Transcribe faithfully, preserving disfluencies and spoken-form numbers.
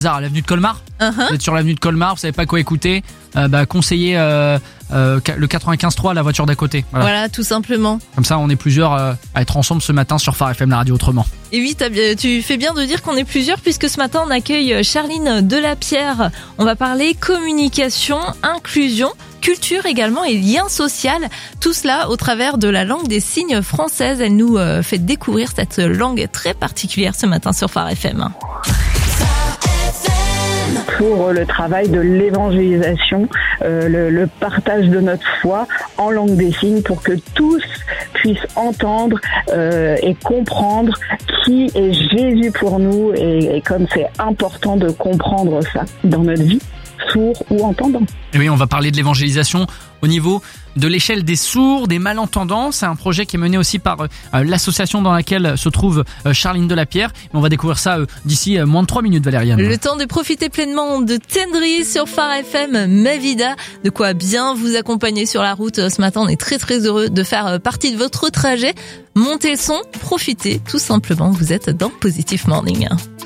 à l'avenue de Colmar. Uh-huh. Vous êtes sur l'avenue de Colmar, vous savez pas quoi écouter, euh, bah conseillez euh, euh, le quatre-vingt-quinze trois, la voiture d'à côté. Voilà. Voilà, tout simplement. Comme ça, on est plusieurs euh, à être ensemble ce matin sur Phare F M, la radio autrement. Et oui, t'as bien- tu fais bien de dire qu'on est plusieurs puisque ce matin on accueille Charline Delapierre. On va parler communication, inclusion, culture également et lien social. Tout cela au travers de la langue des signes française. Elle nous euh, fait découvrir cette langue très particulière ce matin sur Phare F M. Pour le travail de l'évangélisation, euh, le, le partage de notre foi en langue des signes pour que tous puissent entendre euh, et comprendre qui est Jésus pour nous et, et comme c'est important de comprendre ça dans notre vie, sourd ou entendant. Et oui, on va parler de l'évangélisation au niveau de l'échelle des sourds, des malentendants. C'est un projet qui est mené aussi par euh, l'association dans laquelle se trouve euh, Charline Delapierre. Mais on va découvrir ça euh, d'ici euh, moins de trois minutes, Valériane. Le temps de profiter pleinement de Tendry sur Phare F M, Ma Vida. De quoi bien vous accompagner sur la route ce matin. On est très très heureux de faire partie de votre trajet. Montez le son, profitez tout simplement. Vous êtes dans Positive Morning.